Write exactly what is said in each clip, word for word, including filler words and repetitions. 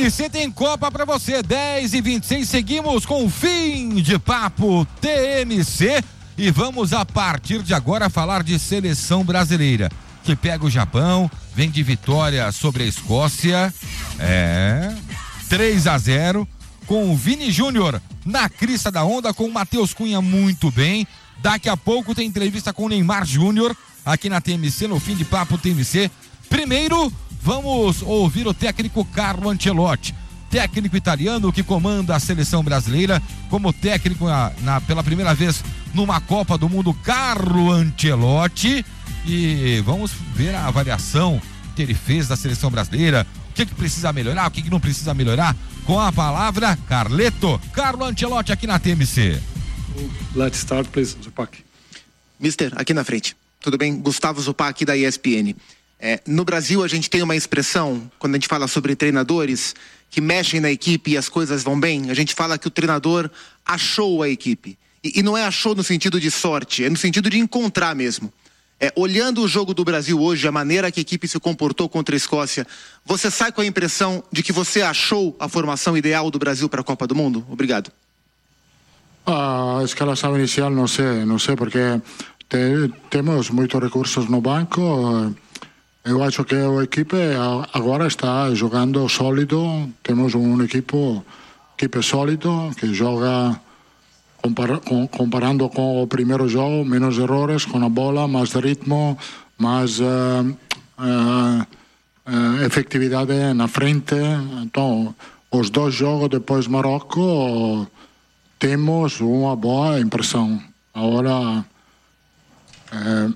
M C tem Copa pra você, dez e vinte e seis, seguimos com o Fim de Papo T M C e vamos a partir de agora falar de seleção brasileira, que pega o Japão, vem de vitória sobre a Escócia, é, três a zero, com o Vini Júnior na crista da onda, com o Matheus Cunha muito bem. Daqui a pouco tem entrevista com o Neymar Júnior aqui na T M C, no Fim de Papo T M C. Primeiro, vamos ouvir o técnico Carlo Ancelotti, técnico italiano que comanda a seleção brasileira como técnico na, na, pela primeira vez numa Copa do Mundo, Carlo Ancelotti. E vamos ver a avaliação que ele fez da seleção brasileira, o que, que precisa melhorar, o que, que não precisa melhorar. Com a palavra, Carleto, Carlo Ancelotti aqui na T M C. Let's start, please, Zupac. Mister, aqui na frente. Tudo bem? Gustavo Zupac, da E S P N. É, no Brasil, a gente tem uma expressão, quando a gente fala sobre treinadores que mexem na equipe e as coisas vão bem, a gente fala que o treinador achou a equipe. E, e não é achou no sentido de sorte, é no sentido de encontrar mesmo. É, olhando o jogo do Brasil hoje, a maneira que a equipe se comportou contra a Escócia, você sai com a impressão de que você achou a formação ideal do Brasil para a Copa do Mundo? Obrigado. A escalação inicial não sei, não sei porque te, temos muitos recursos no banco. Eu acho que a equipe agora está jogando sólido. Temos um equipe, equipe sólido que joga compara, com, comparando com o primeiro jogo, menos erros com a bola, mais ritmo, mais uh, uh, uh, efetividade na frente. Então, os dois jogos depois Marrocos temos uma boa impressão. Agora, uh,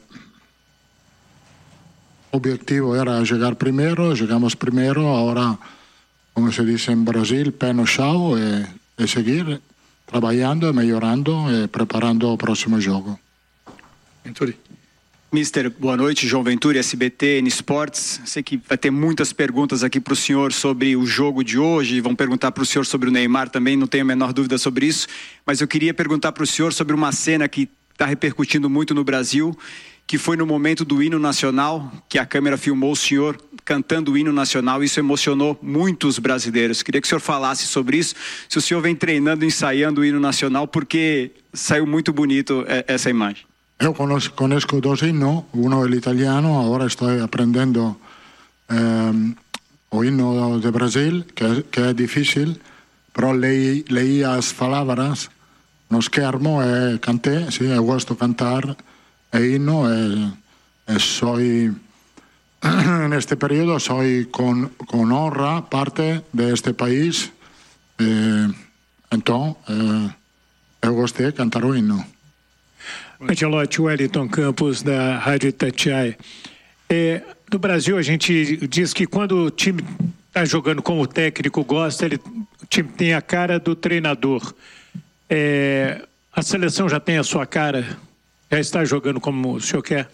o objetivo era chegar primeiro, chegamos primeiro, agora, como se diz em Brasil, pé no chão e, e seguir trabalhando, melhorando e preparando o próximo jogo. Venturi. Mister, boa noite, João Venturi, S B T, N Sports. Sei que vai ter muitas perguntas aqui para o senhor sobre o jogo de hoje, vão perguntar para o senhor sobre o Neymar também, não tenho a menor dúvida sobre isso, mas eu queria perguntar para o senhor sobre uma cena que está repercutindo muito no Brasil, que foi no momento do hino nacional, que a câmera filmou o senhor cantando o hino nacional. Isso emocionou muitos brasileiros. Queria que o senhor falasse sobre isso, se o senhor vem treinando, ensaiando o hino nacional, porque saiu muito bonito essa imagem. Eu conheço, conheço dois hinos, um é italiano, agora estou aprendendo um, o hino de Brasil, que, que é difícil, però leí, leí as palavras no schermo e cantei, sim, eu gosto de cantar e hino e, e soy neste período soy con, con honra parte deste país e, então e, eu gostei de cantar o hino. Ancelotti, Wellington Campos da Rádio Itatiaia. É, no Brasil a gente diz que quando o time está jogando como o técnico gosta, ele, o time tem a cara do treinador. É, a seleção já tem a sua cara? Já está jogando como o senhor quer?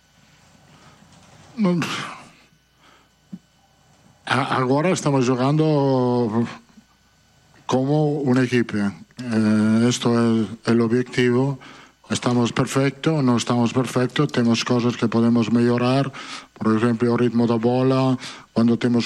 Agora estamos jogando como uma equipe. Este é o objetivo. Estamos perfectos, não estamos perfectos, temos coisas que podemos melhorar, por exemplo, o ritmo da bola, quando temos